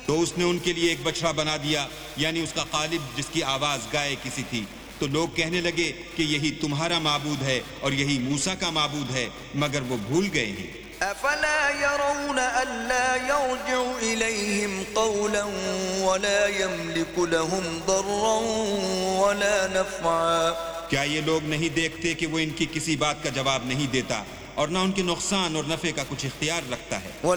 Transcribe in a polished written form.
तो उसने उनके लिए एक बछड़ा बना दिया, यानी उसका कालिब जिसकी आवाज गाय किसी थी। तो लोग कहने लगे कि यही तुम्हारा माबूद है और यही मूसा का माबूद है, मगर वो भूल गए हैं। अफला यरौन अल्ला यरजिउ इलैहिम क़ौलन वला यमलिकु लहुम दर्रन वला नफ़आ। क्या ये लोग नहीं देखते कि वो इनकी किसी बात का जवाब नहीं देता और ना उनके नुकसान और नफे का कुछ इख्तियार रखता है।